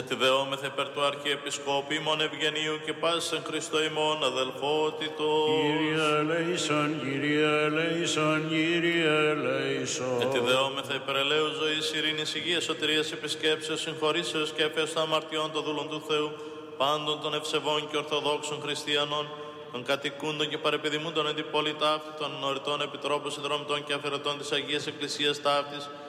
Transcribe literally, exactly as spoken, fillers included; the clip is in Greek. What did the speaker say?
Ετιδεόμεθα υπέρ του Αρχιεπισκόπου ημών Ευγενίου και πάσης εν Χριστώ ημών αδελφότητος. Κύριε ελέησον, Κύριε ελέησον, Κύριε ελέησον. Ετιδεόμεθα υπέρ ελέους ζωής, ειρήνης, υγείας, σωτηρίας, επισκέψεως, συγχωρήσεως και έφεως των αμαρτιών των δούλων του Θεού, πάντων των ευσεβών και ορθοδόξων χριστιανών, των κατοικούντων και παρεπιδημούντων εν την πόλη ταύτη, των οριτών επιτρόπων, συνδρομητών και αφαιρετών της Αγίας Εκκλησίας ταύτης,